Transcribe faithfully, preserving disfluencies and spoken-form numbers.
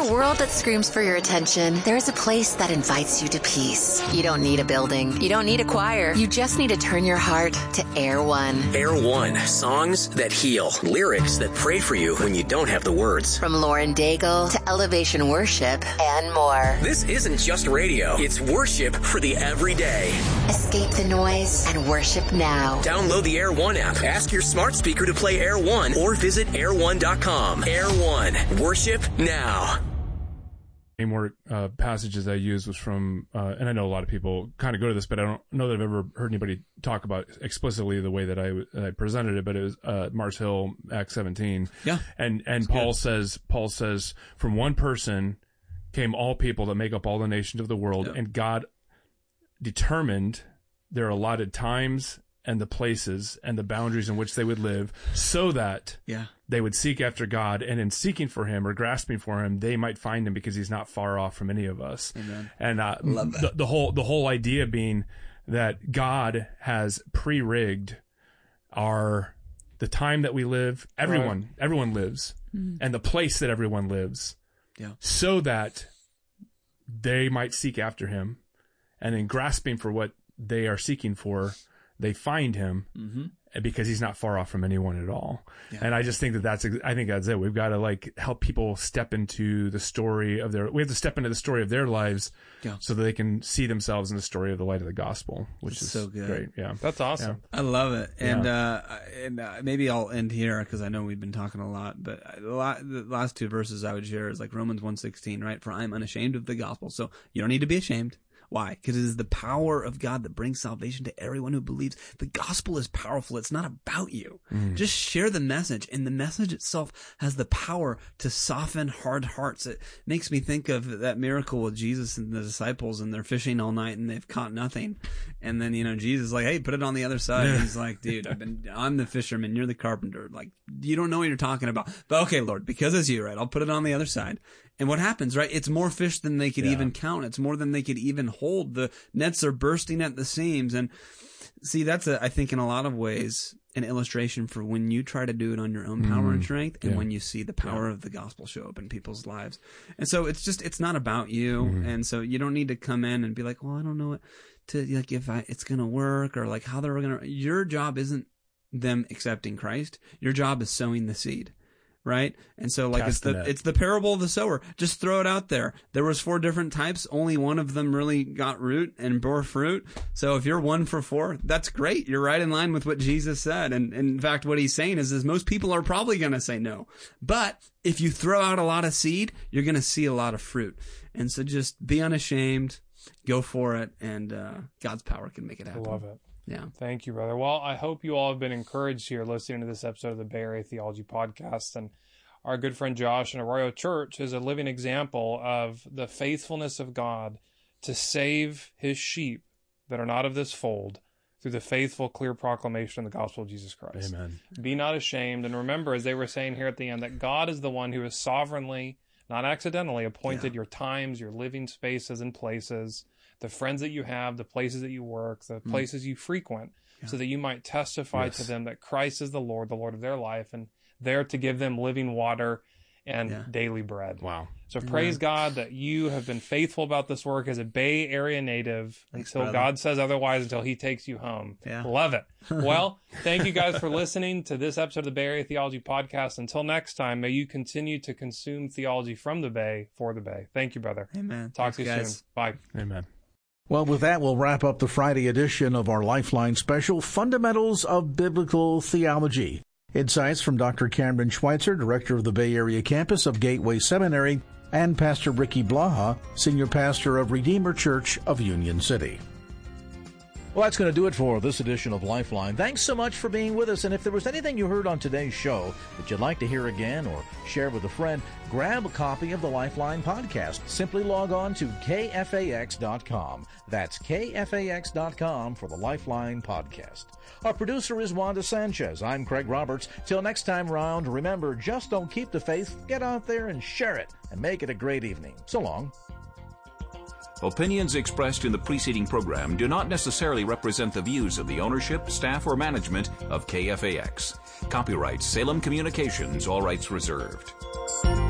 a world that screams for your attention, there is a place that invites you to peace. You don't need a building. You don't need a choir. You just need to turn your heart to Air One. Air One. Songs that heal. Lyrics that pray for you when you don't have the words. From Lauren Daigle to Elevation Worship and more. This isn't just radio. It's worship for the everyday. Escape the noise and worship now. Download the Air One app. Ask your smart speaker to play Air One or visit air one dot com. Air One. Worship now. Any more uh, passages I used was from, uh, and I know a lot of people kind of go to this, but I don't know that I've ever heard anybody talk about explicitly the way that I, that I presented it, but it was uh, Mars Hill, Acts seventeen. Yeah. And, and Paul good. says, Paul says, from one person came all people that make up all the nations of the world, yeah. and God determined their allotted times and the places and the boundaries in which they would live so that yeah. they would seek after God, and in seeking for him or grasping for him, they might find him because he's not far off from any of us. Amen. And uh, Love that. The, the whole the whole idea being that God has pre-rigged our the time that we live, everyone right. everyone lives, mm-hmm. and the place that everyone lives, yeah. so that they might seek after him, and in grasping for what they are seeking for, they find him, mm-hmm. because he's not far off from anyone at all. Yeah. And I just think that that's, I think that's it. We've got to like help people step into the story of their, we have to step into the story of their lives, yeah. so that they can see themselves in the story of the light of the gospel, which that's is so good. Great. Yeah. That's awesome. Yeah. I love it. And, yeah. uh, and uh, maybe I'll end here because I know we've been talking a lot, but the, la- the last two verses I would share is like Romans one sixteen, right? For I am unashamed of the gospel. So you don't need to be ashamed. Why? Because it is the power of God that brings salvation to everyone who believes. The gospel is powerful. It's not about you. Mm. Just share the message, and the message itself has the power to soften hard hearts. It makes me think of that miracle with Jesus and the disciples, and they're fishing all night and they've caught nothing. And then, you know, Jesus is like, hey, put it on the other side. And he's like, dude, I've been, I'm the fisherman. You're the carpenter. Like, you don't know what you're talking about. But okay, Lord, because it's you, right? I'll put it on the other side. And what happens, right? It's more fish than they could yeah. even count. It's more than they could even hold. The nets are bursting at the seams. And see, that's, a, I think, in a lot of ways, an illustration for when you try to do it on your own power mm. and strength, and yeah. when you see the power yeah. of the gospel show up in people's lives. And so it's just, it's not about you. Mm. And so you don't need to come in and be like, well, I don't know what to, like, if I, it's going to work, or like how they're going to, your job isn't them accepting Christ. Your job is sowing the seed. Right? And so like Cast it's the, the it's the parable of the sower. Just throw it out there. There was four different types. Only one of them really got root and bore fruit. So if you're one for four, that's great. You're right in line with what Jesus said. And, and in fact, what he's saying is, is most people are probably going to say no. But if you throw out a lot of seed, you're going to see a lot of fruit. And so just be unashamed, go for it, and uh, God's power can make it happen. I love it. Yeah. Thank you, brother. Well, I hope you all have been encouraged here listening to this episode of the Bay Area Theology Podcast. And our good friend Josh and Arroyo Church is a living example of the faithfulness of God to save his sheep that are not of this fold through the faithful, clear proclamation of the gospel of Jesus Christ. Amen. Be not ashamed. And remember, as they were saying here at the end, that God is the one who has sovereignly, not accidentally, appointed yeah. your times, your living spaces and places, the friends that you have, the places that you work, the places mm. you frequent, yeah. so that you might testify yes. to them that Christ is the Lord, the Lord of their life, and there to give them living water and yeah. daily bread. Wow. So Amen. Praise God that you have been faithful about this work as a Bay Area native. Thanks, until brother. God says otherwise, until he takes you home. Yeah. Love it. Well, thank you guys for listening to this episode of the Bay Area Theology Podcast. Until next time, may you continue to consume theology from the Bay for the Bay. Thank you, brother. Amen. Talk Thanks, to you guys. soon. Bye. Amen. Well, with that, we'll wrap up the Friday edition of our Lifeline special, Fundamentals of Biblical Theology. Insights from Doctor Cameron Schweitzer, Director of the Bay Area campus of Gateway Seminary, and Pastor Ricky Blaha, Senior Pastor of Redeemer Church of Union City. Well, that's going to do it for this edition of Lifeline. Thanks so much for being with us. And if there was anything you heard on today's show that you'd like to hear again or share with a friend, grab a copy of the Lifeline podcast. Simply log on to K F A X dot com. That's K F A X dot com for the Lifeline podcast. Our producer is Wanda Sanchez. I'm Craig Roberts. Till next time round, remember, just don't keep the faith. Get out there and share it and make it a great evening. So long. Opinions expressed in the preceding program do not necessarily represent the views of the ownership, staff, or management of K F A X. Copyright Salem Communications, all rights reserved.